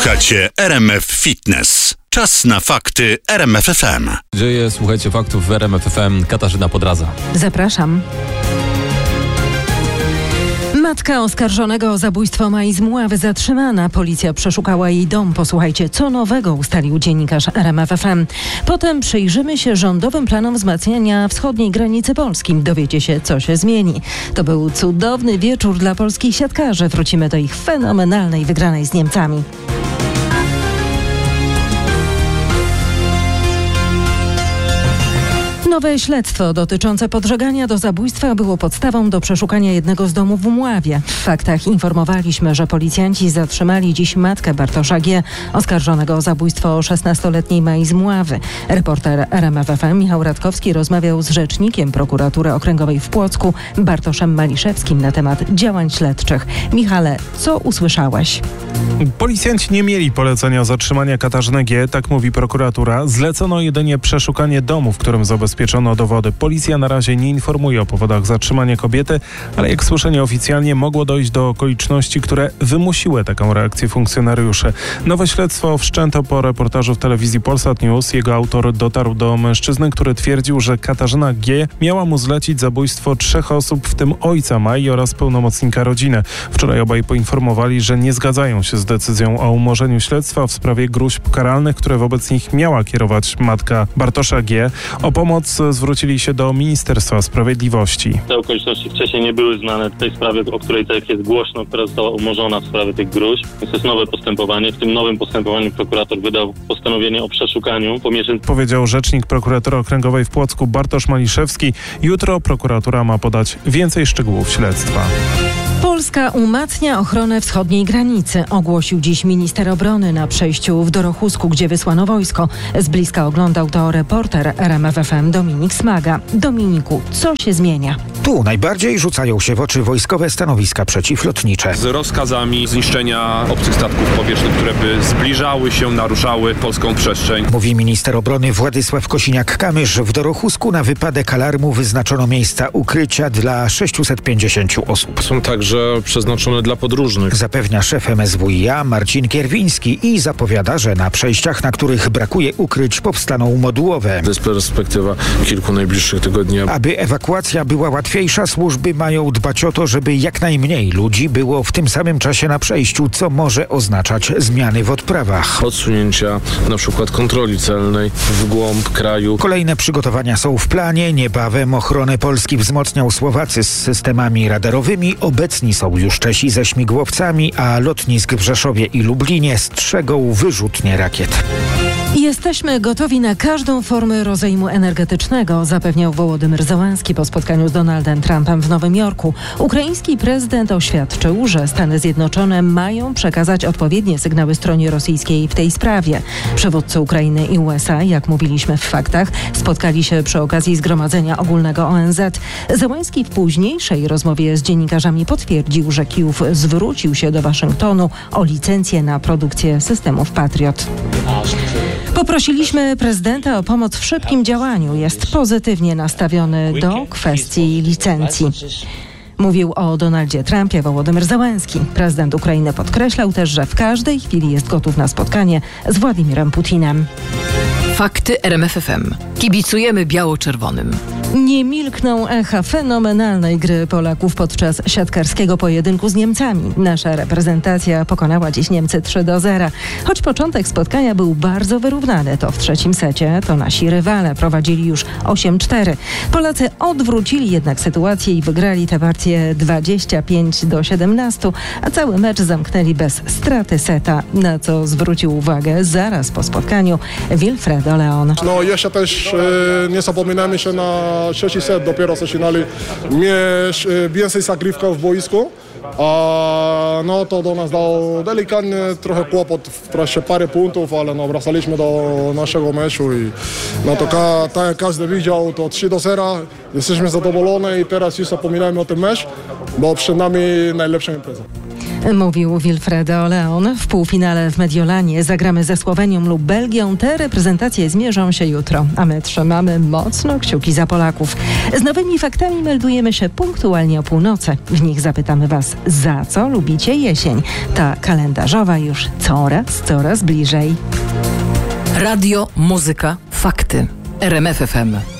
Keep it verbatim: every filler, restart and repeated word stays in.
Słuchacie R M F Fitness. Czas na fakty R M F F M. Dzieje, słuchajcie faktów w R M F F M. Katarzyna Podradza. Zapraszam. Matka oskarżonego o zabójstwo Mai z Mławy zatrzymana. Policja przeszukała jej dom. Posłuchajcie, co nowego ustalił dziennikarz R M F F M. Potem przyjrzymy się rządowym planom wzmacniania wschodniej granicy Polski. Dowiecie się, co się zmieni. To był cudowny wieczór dla polskich siatkarzy. Wrócimy do ich fenomenalnej wygranej z Niemcami. Nowe śledztwo dotyczące podżegania do zabójstwa było podstawą do przeszukania jednego z domów w Mławie. W faktach informowaliśmy, że policjanci zatrzymali dziś matkę Bartosza G., oskarżonego o zabójstwo szesnastoletniej Mai z Mławy. Reporter R M F F M Michał Radkowski rozmawiał z rzecznikiem prokuratury okręgowej w Płocku, Bartoszem Maliszewskim, na temat działań śledczych. Michale, co usłyszałeś? Policjanci nie mieli polecenia zatrzymania Katarzyny G., tak mówi prokuratura. Zlecono jedynie przeszukanie domu, w którym zabezpieczono dowody. Policja na razie nie informuje o powodach zatrzymania kobiety, ale jak słyszę nieoficjalnie, mogło dojść do okoliczności, które wymusiły taką reakcję funkcjonariuszy. Nowe śledztwo wszczęto po reportażu w telewizji Polsat News. Jego autor dotarł do mężczyzny, który twierdził, że Katarzyna G. miała mu zlecić zabójstwo trzech osób, w tym ojca Mai oraz pełnomocnika rodziny. Wczoraj obaj poinformowali, że nie zgadzają się z decyzją o umorzeniu śledztwa w sprawie gróźb karalnych, które wobec nich miała kierować matka Bartosza G. O pomoc zwrócili się do Ministerstwa Sprawiedliwości. Te okoliczności wcześniej nie były znane. W tej sprawie, o której tak jest głośno, która została umorzona w sprawie tych gróźb. To jest nowe postępowanie. W tym nowym postępowaniu prokurator wydał postanowienie o przeszukaniu pomieszczeń. Powiedział rzecznik prokuratury okręgowej w Płocku Bartosz Maliszewski. Jutro prokuratura ma podać więcej szczegółów śledztwa. Polska umacnia ochronę wschodniej granicy, ogłosił dziś minister obrony na przejściu w Dorochusku, gdzie wysłano wojsko. Z bliska oglądał to reporter R M F F M Dominik Smaga. Dominiku, co się zmienia? Tu najbardziej rzucają się w oczy wojskowe stanowiska przeciwlotnicze. Z rozkazami zniszczenia obcych statków powietrznych, które by zbliżały się, naruszały polską przestrzeń. Mówi minister obrony Władysław Kosiniak-Kamysz. W Dorochusku na wypadek alarmu wyznaczono miejsca ukrycia dla sześciuset pięćdziesięciu osób. Są także przeznaczone dla podróżnych. Zapewnia szef M S W i A Marcin Kierwiński i zapowiada, że na przejściach, na których brakuje ukryć, powstaną modułowe. To jest perspektywa kilku najbliższych tygodni. Aby ewakuacja była łatwiejsza, służby mają dbać o to, żeby jak najmniej ludzi było w tym samym czasie na przejściu, co może oznaczać zmiany w odprawach. Odsunięcia na przykład kontroli celnej w głąb kraju. Kolejne przygotowania są w planie. Niebawem ochronę Polski wzmocnią Słowacy z systemami radarowymi. Obecni są już Czesi ze śmigłowcami, a lotnisk w Rzeszowie i Lublinie strzegą wyrzutnie rakiet. Jesteśmy gotowi na każdą formę rozejmu energetycznego, zapewniał Wołodymyr Zełenski po spotkaniu z Donaldem Trumpem w Nowym Jorku. Ukraiński prezydent oświadczył, że Stany Zjednoczone mają przekazać odpowiednie sygnały stronie rosyjskiej w tej sprawie. Przywódcy Ukrainy i U S A, jak mówiliśmy w faktach, spotkali się przy okazji Zgromadzenia Ogólnego O N Z. Zełenski w późniejszej rozmowie z dziennikarzami potwierdził, że Kijów zwrócił się do Waszyngtonu o licencję na produkcję systemów Patriot. Poprosiliśmy prezydenta o pomoc w szybkim działaniu. Jest pozytywnie nastawiony do kwestii licencji. Mówił o Donaldzie Trumpie Wołodymyr Zełenski. Prezydent Ukrainy podkreślał też, że w każdej chwili jest gotów na spotkanie z Władimirem Putinem. Fakty R M F F M. Kibicujemy biało-czerwonym. Nie milkną echa fenomenalnej gry Polaków podczas siatkarskiego pojedynku z Niemcami. Nasza reprezentacja pokonała dziś Niemcy trzy do zera. Choć początek spotkania był bardzo wyrównany, to w trzecim secie to nasi rywale prowadzili już osiem cztery. Polacy odwrócili jednak sytuację i wygrali tę partię dwadzieścia pięć do siedemnastu, a cały mecz zamknęli bez straty seta, na co zwrócił uwagę zaraz po spotkaniu Wilfredo Leon. No jeszcze też e, nie zapominamy się na trzeci set, dopiero zaczynali mieć e, więcej zagrywka w boisku. A no to do nas dało delikatnie trochę kłopot w trakcie parę punktów, ale no wracaliśmy do naszego meczu i no to ka, tak jak każdy widział, to trzy do zera. Jesteśmy zadowoleni i teraz już zapominamy o tym mecz, bo przed nami najlepsza impreza. Mówił Wilfredo Leon. W półfinale w Mediolanie zagramy ze Słowenią lub Belgią. Te reprezentacje zmierzą się jutro, a my trzymamy mocno kciuki za Polaków. Z nowymi faktami meldujemy się punktualnie o północy. W nich zapytamy Was, za co lubicie jesień. Ta kalendarzowa już coraz, coraz bliżej. Radio, muzyka, fakty. R M F F M.